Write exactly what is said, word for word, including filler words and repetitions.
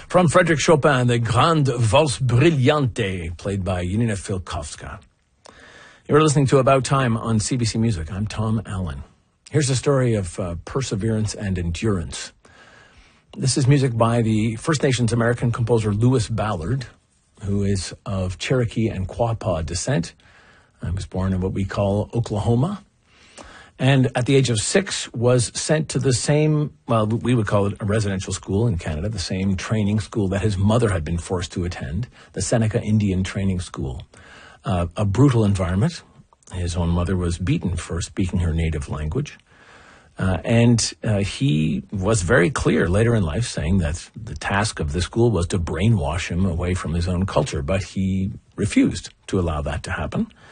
From Frédéric Chopin, the Grande Valse Brillante, played by Janina Filkowska. You're listening to About Time on C B C Music. I'm Tom Allen. Here's a story of uh, perseverance and endurance. This is music by the First Nations American composer Lewis Ballard, who is of Cherokee and Quapaw descent. He was born in what we call Oklahoma. And at the age of six was sent to the same, well, we would call it a residential school in Canada, the same training school that his mother had been forced to attend, the Seneca Indian Training School. Uh, a brutal environment. His own mother was beaten for speaking her native language. Uh, and uh, he was very clear later in life, saying that the task of the school was to brainwash him away from his own culture. But he refused to allow that to happen.